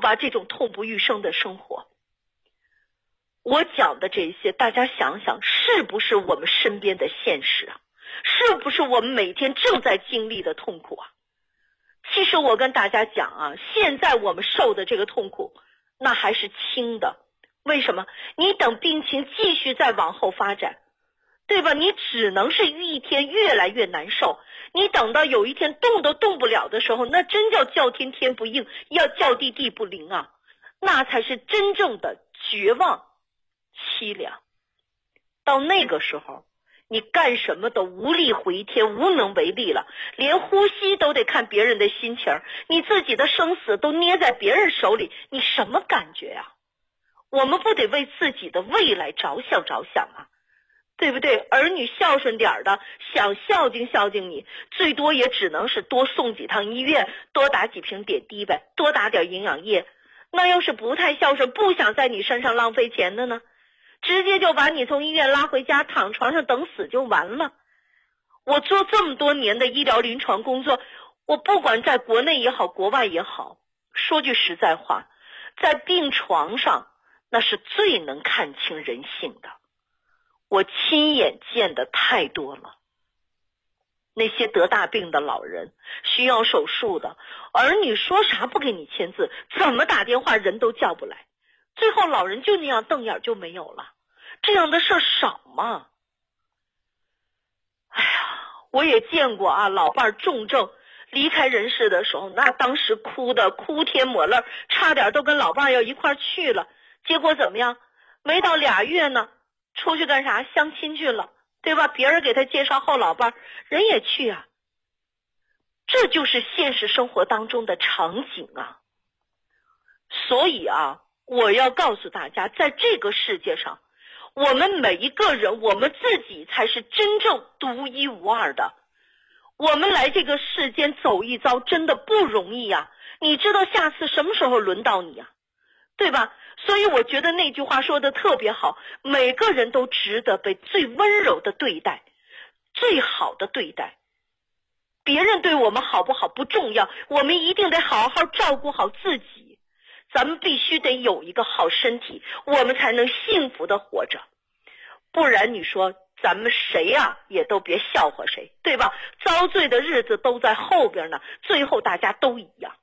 吧，这种痛不欲生的生活。我讲的这些，大家想想，是不是我们身边的现实啊？是不是我们每天正在经历的痛苦啊？其实我跟大家讲啊，现在我们受的这个痛苦，那还是轻的。为什么？你等病情继续再往后发展，对吧？你只能是一天越来越难受。你等到有一天动都动不了的时候，那真叫天天不应，要叫地地不灵啊！那才是真正的绝望、凄凉。到那个时候，你干什么都无力回天，无能为力了，连呼吸都得看别人的心情，你自己的生死都捏在别人手里，你什么感觉啊？我们不得为自己的未来着想啊，对不对？儿女孝顺点的，想孝敬你，最多也只能是多送几趟医院，多打几瓶点滴呗，多打点营养液。那要是不太孝顺，不想在你身上浪费钱的呢，直接就把你从医院拉回家，躺床上等死就完了。我做这么多年的医疗临床工作，我不管在国内也好，国外也好，说句实在话，在病床上那是最能看清人性的。我亲眼见的太多了，那些得大病的老人，需要手术的儿女，说啥不给你签字，怎么打电话人都叫不来，最后老人就那样瞪眼就没有了。这样的事少吗？哎呀，我也见过啊，老伴重症离开人世的时候，那当时哭的哭天抹泪，差点都跟老伴要一块去了。结果怎么样？没到2月呢，出去干啥？相亲去了，对吧？别人给他介绍后老伴，人也去啊。这就是现实生活当中的场景啊。所以啊，我要告诉大家，在这个世界上，我们每一个人，我们自己才是真正独一无二的。我们来这个世间走一遭真的不容易啊，你知道下次什么时候轮到你啊，对吧？所以我觉得那句话说的特别好，每个人都值得被最温柔的对待，最好的对待。别人对我们好不好不重要，我们一定得好好照顾好自己。咱们必须得有一个好身体，我们才能幸福的活着。不然你说咱们谁啊也都别笑话谁，对吧？遭罪的日子都在后边呢，最后大家都一样。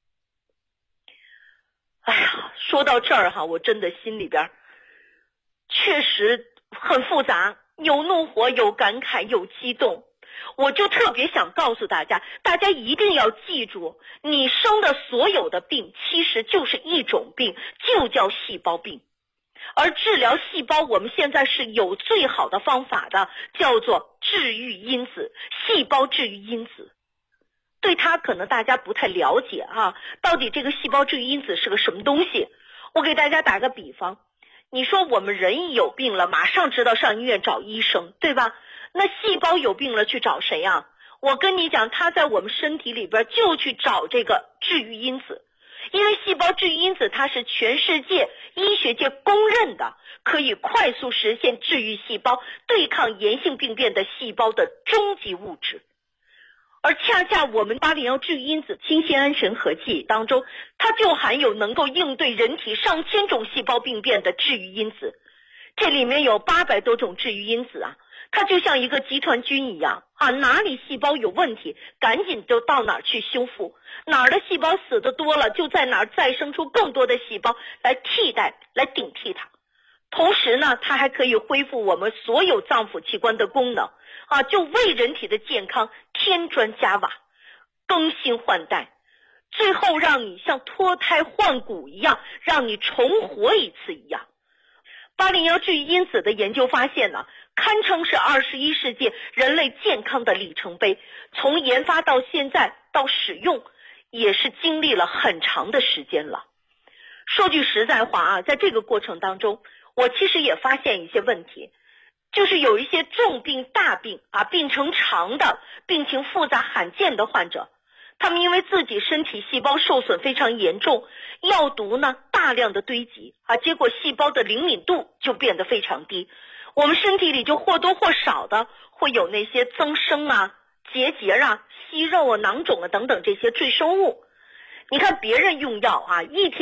哎呀，说到这儿哈，我真的心里边确实很复杂，有怒火，有感慨，有激动。我就特别想告诉大家，大家一定要记住，你生的所有的病其实就是一种病，就叫细胞病。而治疗细胞，我们现在是有最好的方法的，叫做治愈因子，细胞治愈因子。对它可能大家不太了解啊，到底这个细胞治愈因子是个什么东西？我给大家打个比方，你说我们人一有病了，马上知道上医院找医生，对吧？那细胞有病了去找谁啊？我跟你讲，它在我们身体里边就去找这个治愈因子，因为细胞治愈因子它是全世界医学界公认的，可以快速实现治愈细胞、对抗炎性病变的细胞的终极物质。而恰恰我们801治愈因子氢酰胺神合剂当中，它就含有能够应对人体上千种细胞病变的治愈因子，这里面有800多种治愈因子啊，它就像一个集团军一样啊，哪里细胞有问题，赶紧就到哪儿去修复，哪儿的细胞死的多了，就在哪儿再生出更多的细胞来替代，来顶替它。同时呢，它还可以恢复我们所有脏腑器官的功能啊，就为人体的健康添砖加瓦，更新换代，最后让你像脱胎换骨一样，让你重活一次一样。801治愈因子的研究发现呢，堪称是21世纪人类健康的里程碑，从研发到现在到使用，也是经历了很长的时间了。说句实在话啊，在这个过程当中，我其实也发现一些问题，就是有一些重病大病啊，病程长的，病情复杂罕见的患者，他们因为自己身体细胞受损非常严重，药毒呢大量的堆积啊，结果细胞的灵敏度就变得非常低，我们身体里就或多或少的会有那些增生啊、结节啊、息肉啊、囊肿啊等等这些赘生物。你看别人用药啊，一天